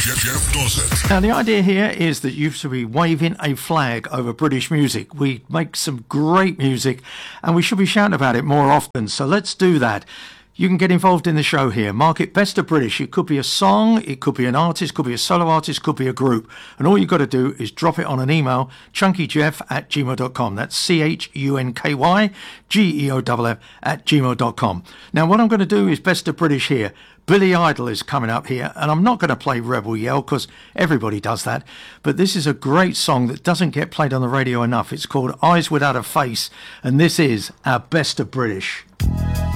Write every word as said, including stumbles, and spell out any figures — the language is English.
Jeff, Jeff Dawson. Now, the idea here is that you should be waving a flag over British music. We make some great music, and we should be shouting about it more often. So let's do that. You can get involved in the show here. Mark it Best of British. It could be a song, it could be an artist, could be a solo artist, could be a group. And all you've got to do is drop it on an email, chunkyjeff at gmail dot com. That's C H U N K Y G E O F F at gmail dot com. Now, what I'm going to do is Best of British here. Billy Idol is coming up here, and I'm not going to play Rebel Yell because everybody does that. But this is a great song that doesn't get played on the radio enough. It's called Eyes Without a Face, and this is our Best of British.